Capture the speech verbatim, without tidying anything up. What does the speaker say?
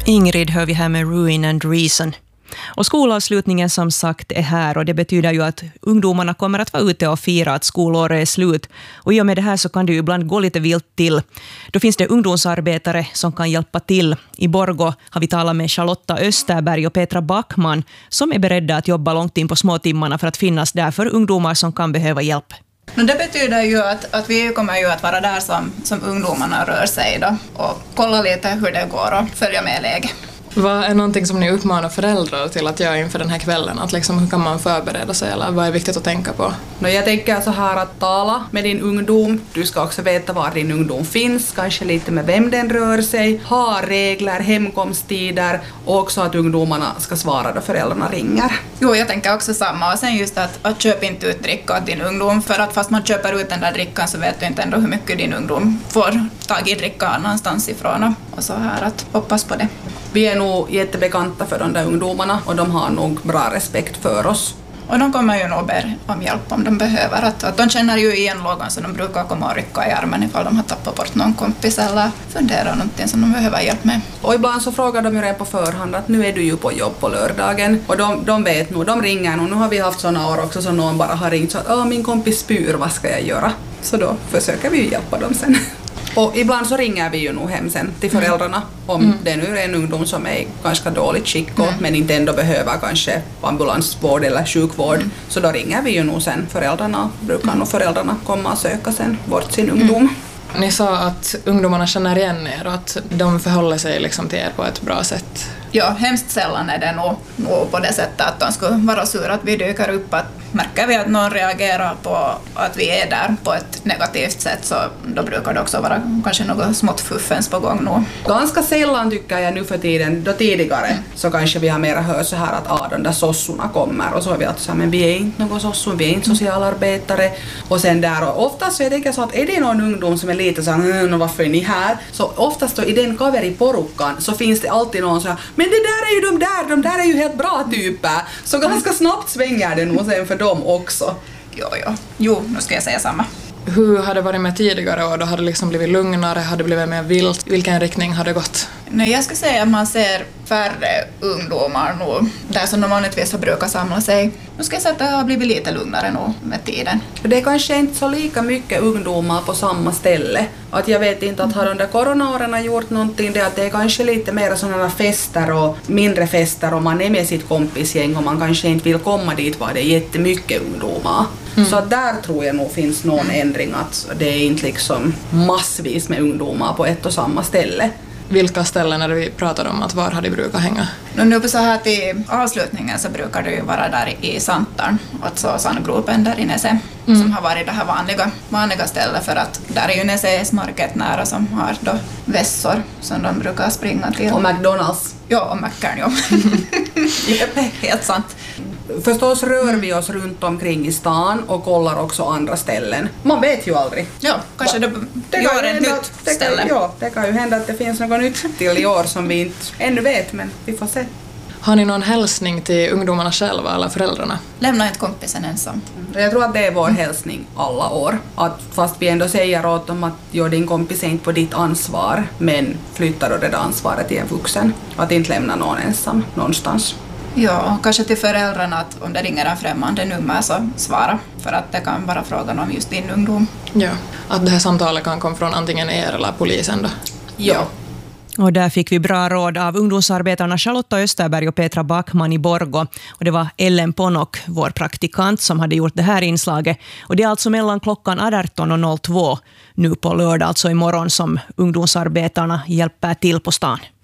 Ingrid hör vi här med Ruin and Reason. Och skolavslutningen som sagt är här och det betyder ju att ungdomarna kommer att vara ute och fira att skolåret är slut. Och i och med det här så kan det ju ibland gå lite vilt till. Då finns det ungdomsarbetare som kan hjälpa till. I Borgå har vi talat med Charlotta Österberg och Petra Backman som är beredda att jobba långt in på småtimmarna för att finnas där för ungdomar som kan behöva hjälp. Men det betyder ju att, att vi kommer ju att vara där som, som ungdomarna rör sig då, och kolla lite hur det går och följa med läget. Vad är någonting som ni uppmanar föräldrar till att göra inför den här kvällen? Att liksom, hur kan man förbereda sig eller vad är viktigt att tänka på? No, jag tänker så här att tala med din ungdom. Du ska också veta var din ungdom finns, kanske lite med vem den rör sig. Ha regler, hemkomsttider och också att ungdomarna ska svara då föräldrarna ringer. Jo, jag tänker också samma. Och sen just att, att köpa inte ut dricka åt din ungdom. För att fast man köper ut den där drickan så vet du inte ändå hur mycket din ungdom får tag i dricka någonstans ifrån. Och så här att hoppas på det. Vi är nog jättebekanta för de där ungdomarna och de har nog bra respekt för oss. Och de kommer ju nog be om hjälp om de behöver. Att, att de känner ju igen lågan så de brukar komma och rycka i armen ifall de har tappat bort någon kompis eller funderar någonting som de behöver hjälp med. Och ibland så frågar de ju redan på förhand att nu är du ju på jobb på lördagen. Och de, de vet nog, de ringer nog. Nu har vi haft sådana år också som någon bara har ringt så att min kompis spyr, vad ska jag göra? Så då försöker vi ju hjälpa dem sen. Och ibland så ringer vi ju nog hem sen till föräldrarna om mm. det nu är en ungdom som är i ganska dåligt skick och, mm. men inte ändå behöver kanske ambulansvård eller sjukvård. Mm. Så då ringer vi ju nog sen föräldrarna, brukar nog föräldrarna komma och söka sen bort sin ungdom. Mm. Ni sa att ungdomarna känner igen er och att de förhåller sig liksom till er på ett bra sätt. Ja, hemskt sällan är det nog, nog på det sättet att de skulle vara sura att vi dyker upp. Att märker vi att någon reagerar på att vi är där på ett negativt sätt så då brukar det också vara kanske något smått fuffens på gång nu. Ganska sällan tycker jag nu för tiden, då tidigare mm. så kanske vi har mera hört så här att ah, de där sossorna kommer och så har vi att säga men vi är inte någon sossor, vi är inte socialarbetare och sen där och oftast så jag tänker så att är det någon ungdom som är lite så här varför är ni här? Så oftast då i den kaveriporukkan så finns det alltid någon så här men det där är ju de där, de där är ju helt bra typer. Så ganska snabbt svänger det nog sen för dem också. Jo, jo. Jo, nu ska jag säga samma. Hur har det varit med tidigare år? Då har det liksom blivit lugnare, har det blivit mer vilt? Vilken riktning har det gått? Nej, jag ska säga att man ser färre ungdomar nu, där som de vanligtvis har brukat samla sig. Nu ska jag säga att det har blivit lite lugnare nu med tiden. Det är kanske inte så lika mycket ungdomar på samma ställe. Att jag vet inte att har de där coronaåren gjort någonting, det att det är kanske lite mer sådana fester och mindre fester och man är med sitt kompisgäng och man kanske inte vill komma dit var det är jättemycket ungdomar. Mm. Så där tror jag nog finns någon ändring att det är inte liksom massvis med ungdomar på ett och samma ställe. Vilka ställen är det vi pratar om att var har de brukat hänga? Nu på så här till avslutningen så brukar det ju vara där i Santarn, alltså sandgropen där i Nese, mm. som har varit det här vanliga, vanliga stället för att där är ju Neses market nära som har då vässor som de brukar springa till. Och McDonalds. Ja, och Mackern, ja. Jep, helt sant. Förstås rör vi oss runt omkring i stan och kollar också andra ställen. Man vet ju aldrig. Ja, kanske det, det gör ett nytt det ställe. Kan, ja, det kan ju hända att det finns något nytt till i år som vi inte ännu vet, men vi får se. Har ni någon hälsning till ungdomarna själva eller föräldrarna? Lämna inte kompisen ensam. Jag tror att det är vår hälsning alla år. Att fast vi ändå säger åt dem att gör din kompis inte på ditt ansvar, men flyttar då det där ansvaret till en vuxen. Att inte lämna någon ensam någonstans. Ja, kanske till föräldrarna att om det ringer en främmande nummer så svara. För att det kan vara frågan om just din ungdom. Ja, att det här samtalet kan komma från antingen er eller polisen då. Ja. Och där fick vi bra råd av ungdomsarbetarna Charlotta Österberg och Petra Backman i Borgå. Och det var Ellen Ponok, vår praktikant, som hade gjort det här inslaget. Och det är alltså mellan klockan arton och noll två nu på lördag, alltså imorgon, som ungdomsarbetarna hjälper till på stan.